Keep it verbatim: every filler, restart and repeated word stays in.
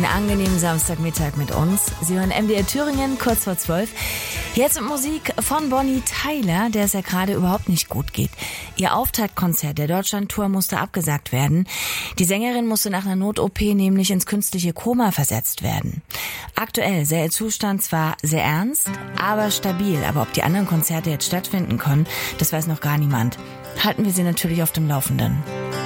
einen angenehmen Samstagmittag mit uns. Sie hören M D R Thüringen, kurz vor zwölf. Jetzt mit Musik von Bonnie Tyler, der es ja gerade überhaupt nicht gut geht. Ihr Auftaktkonzert der Deutschlandtour musste abgesagt werden. Die Sängerin musste nach einer Not-O P nämlich ins künstliche Koma versetzt werden. Aktuell sei ihr Zustand zwar sehr ernst, aber stabil. Aber ob die anderen Konzerte jetzt stattfinden können, das weiß noch gar niemand. Halten wir Sie natürlich auf dem Laufenden.